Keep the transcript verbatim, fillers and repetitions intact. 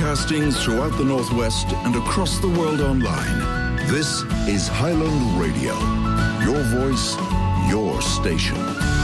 Broadcasting throughout the Northwest and across the world online. This is Highland Radio. Your voice, your station.